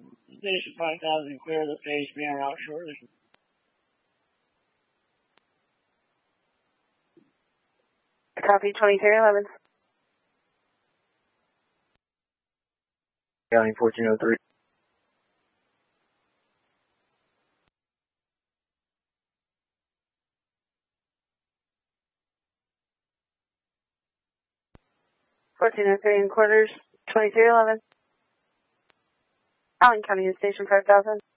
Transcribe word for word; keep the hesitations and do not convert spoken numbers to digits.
Station five thousand, clear the stage, being out shortly. Copy twenty-three eleven. County fourteen oh three. fourteen oh three in quarters, twenty-three eleven. Allen County Station five thousand.